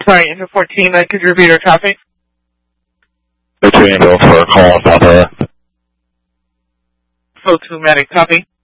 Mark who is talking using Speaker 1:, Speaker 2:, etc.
Speaker 1: Sorry, Inter 14, could you repeat our traffic?
Speaker 2: 2 Angel for call South Air.
Speaker 1: Code 2 Medic, copy.